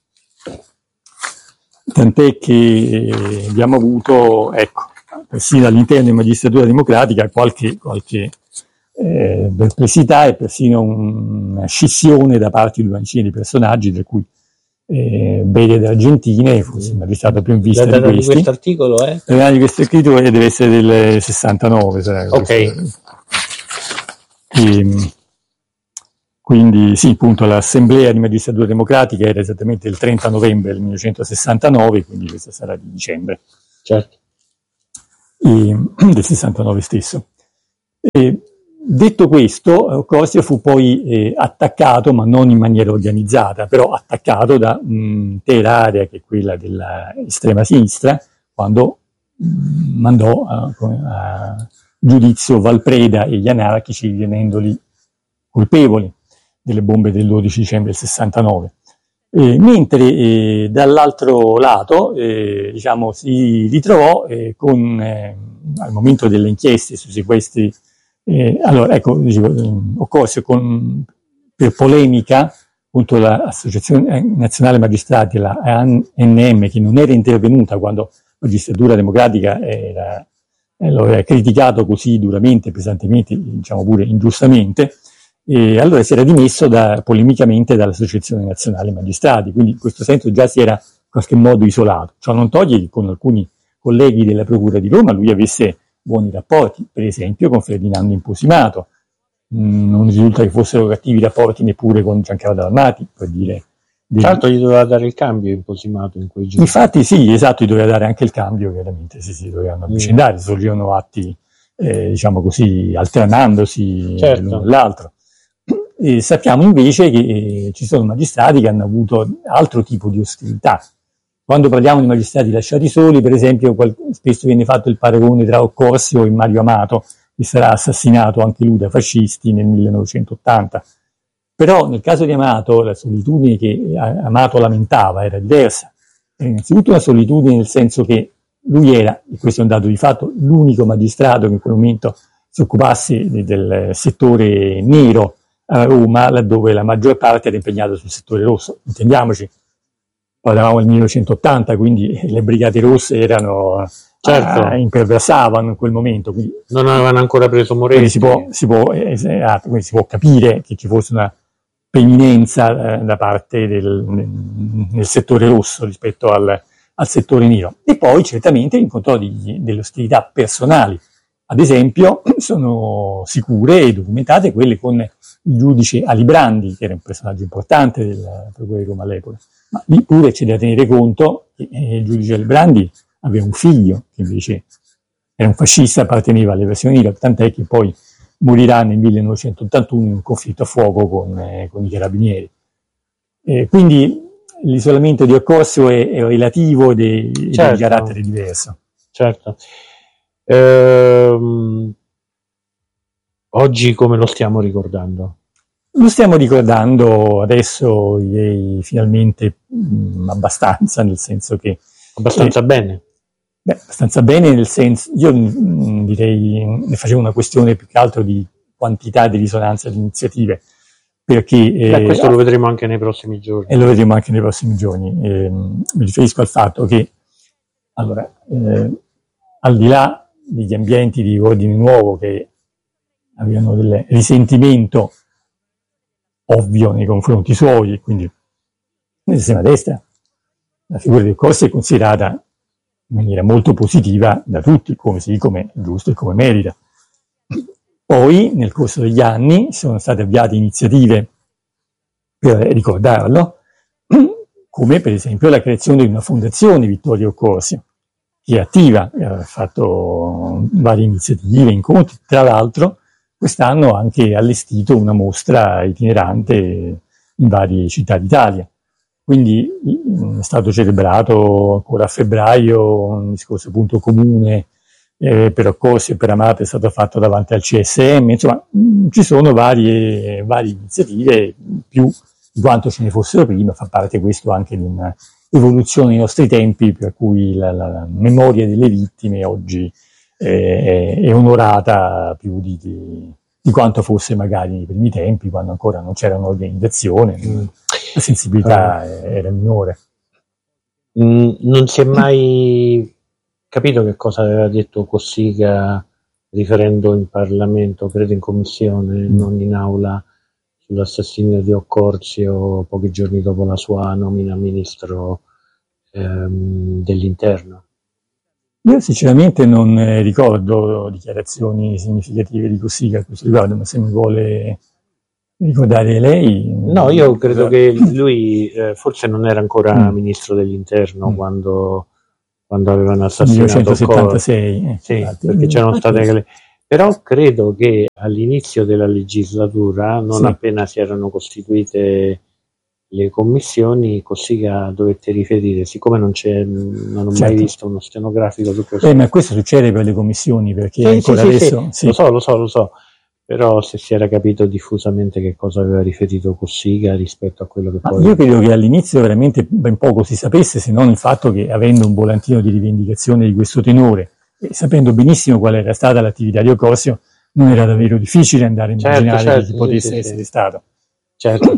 che abbiamo avuto, persino all'interno di Magistratura Democratica qualche perplessità e persino una scissione da parte di una decina di personaggi, tra cui Beria d'Argentine, forse il magistrato più in vista di questi. Questo articolo è? Di questo scritto deve essere del 69. Ok. Quindi sì, appunto l'Assemblea di Magistratura Democratica era esattamente il 30 novembre del 1969, quindi questa sarà di dicembre, certo, del 69 stesso. Detto questo, Occorsio fu poi attaccato, ma non in maniera organizzata, però attaccato da un'intera area che è quella dell'estrema sinistra, quando mandò a giudizio Valpreda e gli anarchici, ritenendoli colpevoli delle bombe del 12 dicembre del 69. Mentre dall'altro lato diciamo, si ritrovò al momento delle inchieste sui sequestri. Allora, ecco, dicevo, Occorsio per polemica contro l'Associazione Nazionale Magistrati, la ANM, che non era intervenuta quando la Magistratura Democratica lo aveva criticato così duramente, pesantemente, diciamo pure ingiustamente, e allora si era dimesso polemicamente dall'Associazione Nazionale Magistrati, quindi in questo senso già si era in qualche modo isolato. Ciò non toglie che con alcuni colleghi della Procura di Roma lui avesse buoni rapporti, per esempio con Ferdinando Imposimato. Non risulta che fossero cattivi rapporti neppure con Giancarlo Dalmati, per dire. Tra l'altro gli doveva dare il cambio Imposimato in quei giorni. Infatti sì, esatto, gli doveva dare anche il cambio, chiaramente, sì, dovevano avvicendare, sorgevano atti, diciamo così, alternandosi l'uno all'altro. E sappiamo invece che ci sono magistrati che hanno avuto altro tipo di ostilità. Quando parliamo di magistrati lasciati soli, per esempio, spesso viene fatto il paragone tra Occorsio e Mario Amato, che sarà assassinato anche lui da fascisti nel 1980. Però nel caso di Amato, la solitudine che Amato lamentava era diversa. Era innanzitutto una solitudine nel senso che lui era, e questo è un dato di fatto, l'unico magistrato che in quel momento si occupasse del settore nero a Roma, laddove la maggior parte era impegnata sul settore rosso. Intendiamoci, parlavamo del 1980, quindi le brigate rosse erano, imperversavano in quel momento. Quindi, non avevano ancora preso Moretti. Quindi si può capire che ci fosse una preminenza da parte nel settore rosso rispetto al settore nero. E poi certamente incontrò delle ostilità personali. Ad esempio, sono sicure e documentate quelle con il giudice Alibrandi, che era un personaggio importante della Procura di Roma all'epoca. Ma lì pure c'è da tenere conto che il giudice Alibrandi aveva un figlio che invece era un fascista, apparteneva alle versioni IRAP, tant'è che poi morirà nel 1981 in un conflitto a fuoco con i carabinieri. Quindi l'isolamento di Occorsio è relativo ed è di carattere diverso. Certo. Oggi come lo stiamo ricordando? Lo stiamo ricordando adesso, direi, finalmente abbastanza, nel senso che... Abbastanza bene? Abbastanza bene, nel senso, io direi, ne facevo una questione più che altro di quantità di risonanza di iniziative, perché... questo lo vedremo anche nei prossimi giorni. E lo vedremo anche nei prossimi giorni. Mi riferisco al fatto che, allora, al di là degli ambienti di ordine nuovo che avevano del risentimento ovvio nei confronti suoi, e quindi nell'estrema destra la figura di Occorsio è considerata in maniera molto positiva da tutti, come è giusto e come merita. Poi nel corso degli anni sono state avviate iniziative per ricordarlo, come per esempio la creazione di una fondazione Vittorio Occorsio, che è attiva, ha fatto varie iniziative, incontri. Tra l'altro quest'anno ha anche allestito una mostra itinerante in varie città d'Italia. Quindi è stato celebrato ancora a febbraio un discorso punto comune per Occorsio e per Amato, è stato fatto davanti al CSM. Insomma, ci sono varie iniziative, più di quanto ce ne fossero prima. Fa parte questo anche di un'evoluzione nei nostri tempi, per cui la memoria delle vittime oggi è onorata più di quanto fosse magari nei primi tempi, quando ancora non c'era un'organizzazione, la sensibilità era minore. Non si è mai capito che cosa aveva detto Cossiga riferendo in Parlamento, credo in commissione, non in aula, sull'assassinio di Occorsio pochi giorni dopo la sua nomina ministro dell'interno. Io sinceramente non ricordo dichiarazioni significative di Cossiga a questo riguardo, ma se mi vuole ricordare lei... No, io credo che lui forse non era ancora ministro dell'interno quando avevano assassinato 1976. Sì, perché c'erano state... Però credo che all'inizio della legislatura, non appena si erano costituite le commissioni, Cossiga dovette riferire, siccome non ho mai visto uno stenografico su questo. Ma questo succede per le commissioni, perché ancora adesso... Sì. Lo so, però se si era capito diffusamente che cosa aveva riferito Cossiga rispetto a quello che poi... Io credo che all'inizio veramente ben poco si sapesse, se non il fatto che, avendo un volantino di rivendicazione di questo tenore, e sapendo benissimo qual era stata l'attività di Ocosio, non era davvero difficile andare a immaginare chi potesse essere stato. Certo.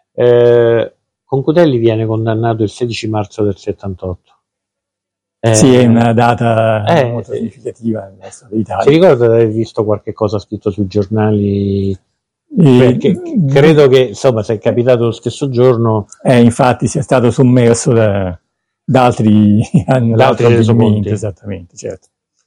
Concutelli viene condannato il 16 marzo del 78. Sì, è una data molto significativa nella storia d'Italia. Si ricorda di aver visto qualche cosa scritto sui giornali? Perché credo che, insomma, se è capitato lo stesso giorno... infatti sia stato sommerso da altri avvenimenti, esattamente, certo.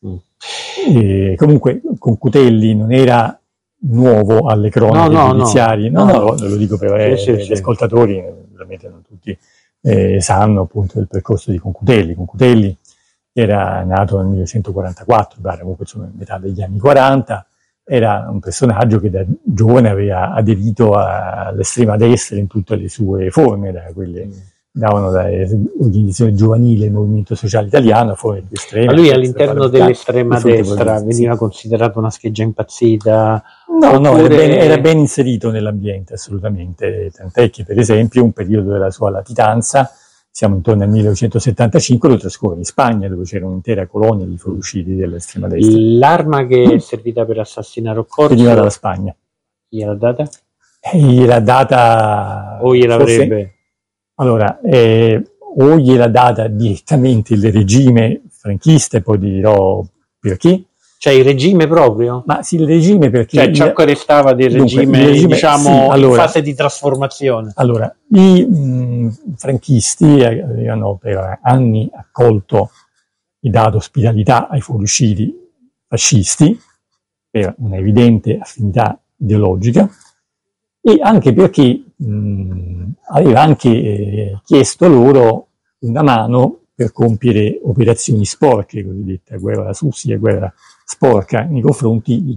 Comunque Concutelli non era nuovo alle cronache giudiziarie, no, lo dico per gli ascoltatori, ovviamente non tutti sanno appunto il percorso di Concutelli. Concutelli era nato nel 1944, comunque insomma metà degli anni 40, era un personaggio che da giovane aveva aderito all'estrema destra in tutte le sue forme, da quelle davano dalle organizzazioni giovanili, il movimento sociale italiano, forme più estreme. Ma lui all'interno dell'estrema destra veniva considerato una scheggia impazzita? No, era ben inserito nell'ambiente, assolutamente, tant'è che per esempio un periodo della sua latitanza, siamo intorno al 1975, lo trascorre in Spagna, dove c'era un'intera colonia di fuoriusciti dell'estrema destra. L'arma che è servita per assassinare Occorsio veniva dalla Spagna. Chi gliel'ha data? Gliel'ha data... O gliel'avrebbe? Allora, o gliel'ha data direttamente il regime franchista, e poi dirò perché. Cioè il regime proprio? Ma sì, il regime perché... Cioè ciò che restava del regime, diciamo, in fase di trasformazione. Allora, i franchisti avevano per anni accolto e dato ospitalità ai fuoriusciti fascisti, per una evidente affinità ideologica, e anche perché aveva anche chiesto loro una mano per compiere operazioni sporche, cosiddetta guerra sussida, guerra sporca, nei confronti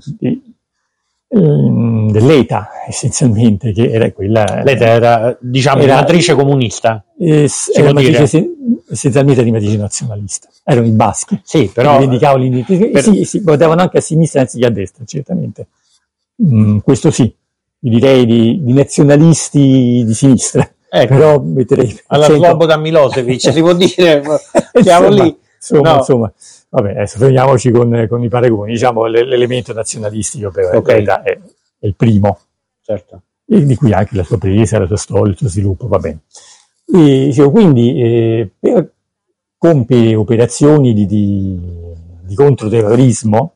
dell'ETA, essenzialmente, che era quella... L'ETA era, diciamo, di matrice comunista? Era essenzialmente di matrice nazionalista. Erano i baschi. Sì, però... rivendicavano l'indipendenza. Sì, votavano anche a sinistra anziché a destra, certamente. Questo sì. Direi di nazionalisti di sinistra, però metterei alla Slobodan Milosevic, si può dire, siamo lì. Insomma, vabbè, adesso fermiamoci con i paragoni, diciamo l'elemento nazionalistico per è il primo, certo, e di cui anche la sua presa, la sua storia, il suo sviluppo, va bene. E, quindi per compiere operazioni di controterrorismo,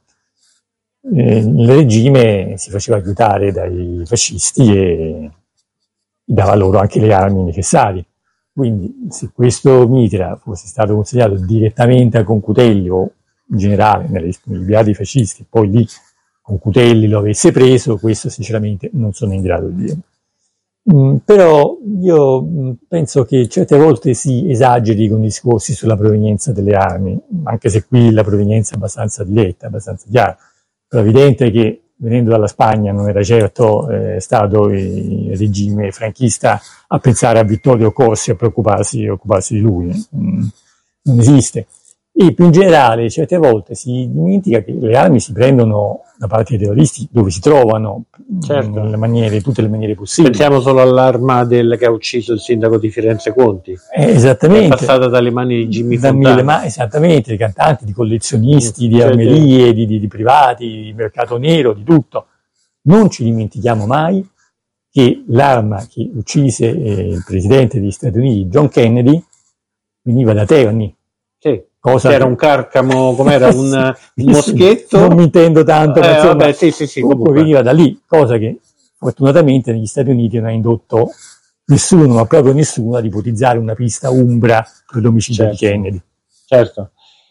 il regime si faceva aiutare dai fascisti e dava loro anche le armi necessarie. Quindi se questo Mitra fosse stato consegnato direttamente a Concutelli o in generale nelle disponibilità dei fascisti, poi lì Concutelli lo avesse preso, questo sinceramente non sono in grado di dire. Però io penso che certe volte si esageri con discorsi sulla provenienza delle armi, anche se qui la provenienza è abbastanza diretta, abbastanza chiara. È evidente che venendo dalla Spagna non era certo stato il regime franchista a pensare a Vittorio Occorsio, a occuparsi di lui. Non esiste. E più in generale, certe volte si dimentica che le armi si prendono da parte dei terroristi dove si trovano, certo, tutte le maniere possibili. Pensiamo solo all'arma che ha ucciso il sindaco di Firenze Conti. Esattamente. È passata dalle mani di Jimmy Fontana. Esattamente, di cantanti, di collezionisti, di armerie, di privati, di mercato nero, di tutto. Non ci dimentichiamo mai che l'arma che uccise il presidente degli Stati Uniti, John Kennedy, veniva da Terni. Sì. C'era un carcamo, com'era? Un moschetto? Non mi intendo tanto, ma insomma, vabbè, sì, comunque veniva da lì, cosa che fortunatamente negli Stati Uniti non ha indotto nessuno, ma proprio nessuno, ad ipotizzare una pista umbra per l'omicidio di Kennedy. Certo.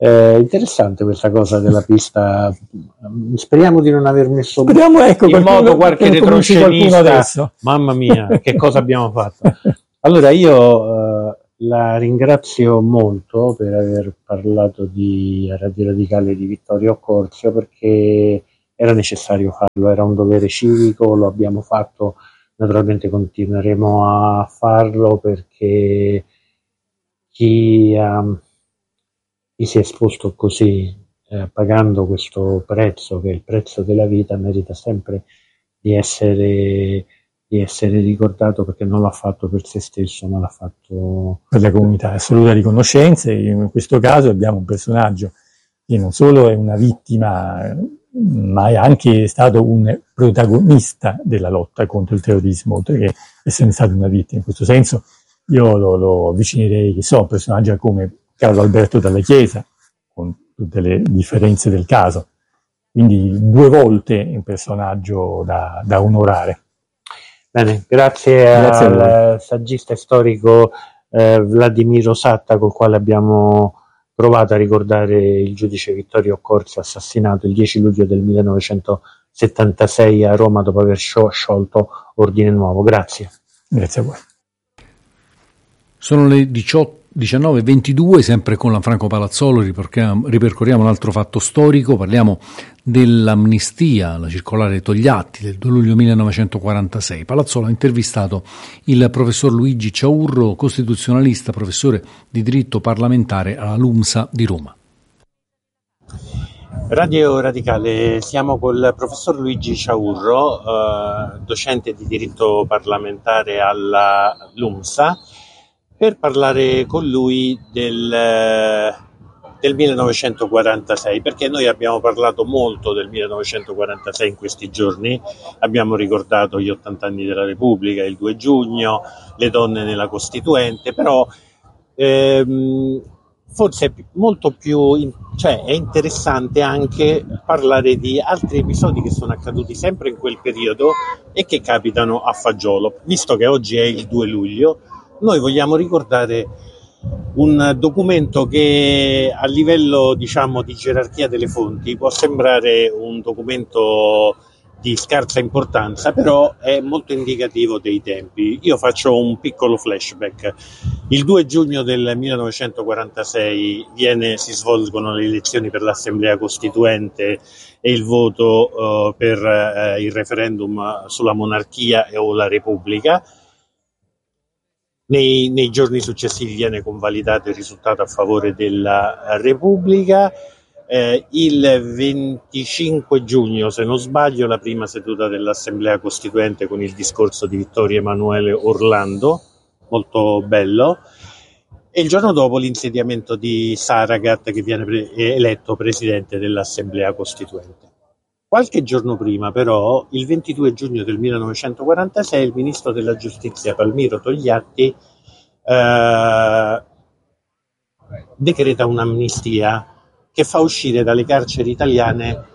Interessante questa cosa della pista. Speriamo di non aver messo ecco, in moto qualche retroscenista adesso. Mamma mia, che cosa abbiamo fatto. Allora io la ringrazio molto per aver parlato di Radio Radicale di Vittorio Occorsio, perché era necessario farlo, era un dovere civico, lo abbiamo fatto, naturalmente continueremo a farlo, perché chi si è esposto così, pagando questo prezzo, che è il prezzo della vita, merita sempre di essere ricordato, perché non l'ha fatto per se stesso, ma l'ha fatto per la comunità. Assoluta riconoscenza. In questo caso abbiamo un personaggio che non solo è una vittima, ma è anche stato un protagonista della lotta contro il terrorismo, oltre che essere stato una vittima. In questo senso io lo avvicinerei, a un personaggio come Carlo Alberto Dalla Chiesa, con tutte le differenze del caso. Quindi 2 volte un personaggio da onorare. Bene, grazie al saggista storico Vladimiro Satta, col quale abbiamo provato a ricordare il giudice Vittorio Occorsio, assassinato il 10 luglio del 1976 a Roma dopo aver sciolto Ordine Nuovo. Grazie. Grazie a voi. Sono le 19:22, sempre con Lanfranco Palazzolo ripercorriamo un altro fatto storico, parliamo dell'amnistia, la circolare Togliatti del 2 luglio 1946. Palazzolo ha intervistato il professor Luigi Ciaurro, costituzionalista, professore di diritto parlamentare alla LUMSA di Roma. Radio Radicale, siamo col professor Luigi Ciaurro, docente di diritto parlamentare alla LUMSA, per parlare con lui del 1946, perché noi abbiamo parlato molto del 1946 in questi giorni, abbiamo ricordato gli 80 anni della Repubblica, il 2 giugno, le donne nella Costituente, però forse è molto più, è interessante anche parlare di altri episodi che sono accaduti sempre in quel periodo e che capitano a fagiolo. Visto che oggi è il 2 luglio, noi vogliamo ricordare un documento che a livello, di gerarchia delle fonti può sembrare un documento di scarsa importanza, però è molto indicativo dei tempi. Io faccio un piccolo flashback. Il 2 giugno del 1946 si svolgono le elezioni per l'Assemblea Costituente e il voto per il referendum sulla monarchia o la Repubblica. Nei giorni successivi viene convalidato il risultato a favore della Repubblica. Il 25 giugno, se non sbaglio, la prima seduta dell'Assemblea Costituente con il discorso di Vittorio Emanuele Orlando, molto bello, e il giorno dopo l'insediamento di Saragat, che viene eletto presidente dell'Assemblea Costituente. Qualche giorno prima, però, il 22 giugno del 1946, il ministro della Giustizia Palmiro Togliatti decreta un'amnistia che fa uscire dalle carceri italiane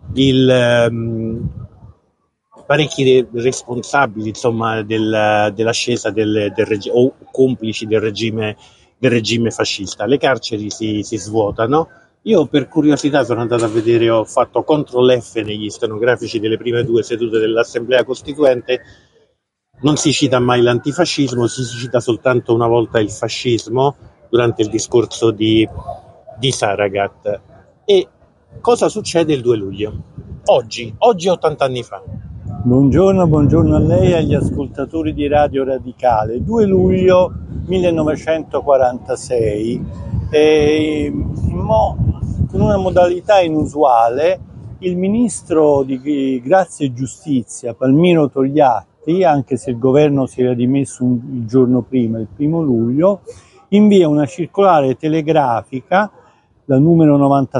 parecchi responsabili, dell'ascesa del regime, o complici del regime fascista. Le carceri si svuotano. Io per curiosità sono andato a vedere, ho fatto CTRL F negli stenografici delle prime 2 sedute dell'Assemblea Costituente. Non si cita mai l'antifascismo, si cita soltanto una volta il fascismo durante il discorso di Saragat. E cosa succede il 2 luglio? Oggi 80 anni fa. Buongiorno a lei e agli ascoltatori di Radio Radicale. 2 luglio 1946. Con una modalità inusuale, il ministro di Grazia e Giustizia, Palmiro Togliatti, anche se il governo si era dimesso il giorno prima, il 1 luglio, invia una circolare telegrafica, la numero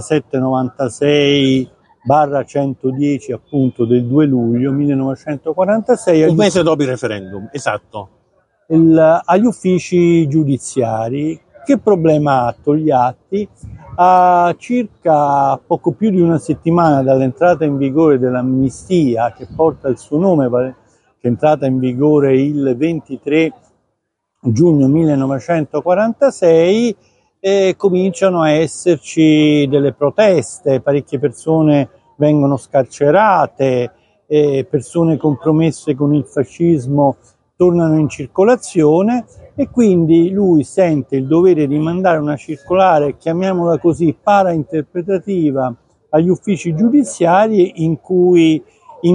9796/110, appunto, del 2 luglio 1946. Un mese dopo il referendum, esatto. Agli uffici giudiziari. Che problema ha Togliatti? A circa poco più di una settimana dall'entrata in vigore dell'amnistia, che porta il suo nome, che è entrata in vigore il 23 giugno 1946, cominciano a esserci delle proteste, parecchie persone vengono scarcerate, persone compromesse con il fascismo tornano in circolazione e quindi lui sente il dovere di mandare una circolare, chiamiamola così, parainterpretativa agli uffici giudiziari in cui